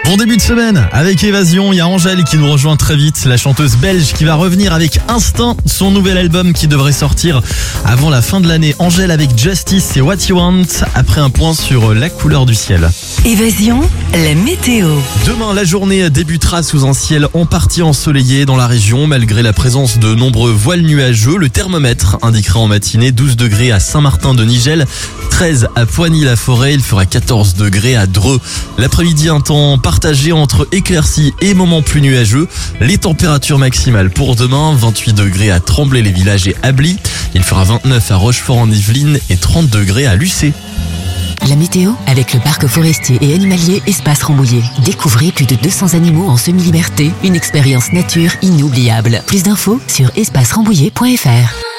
Bon début de semaine avec Évasion, il y a Angèle qui nous rejoint très vite, la chanteuse belge qui va revenir avec Instinct, son nouvel album qui devrait sortir avant la fin de l'année. Angèle avec Justice et What You Want, après un point sur la couleur du ciel. Évasion, la météo. Demain, la journée débutera sous un ciel en partie ensoleillé dans la région, malgré la présence de nombreux voiles nuageux. Le thermomètre indiquera en matinée 12 degrés à Saint-Martin-de-Nigel, 13 à Poigny-la-Forêt, il fera 14 degrés à Dreux. L'après-midi, un temps partagé entre éclaircies et moments plus nuageux. Les températures maximales pour demain, 28 degrés à Tremblay-les-Villages et Ably. Il fera 29 à Rochefort-en-Yvelines et 30 degrés à Lucé. La météo avec le parc forestier et animalier Espace Rambouillet. Découvrez plus de 200 animaux en semi-liberté. Une expérience nature inoubliable. Plus d'infos sur espacerambouillet.fr.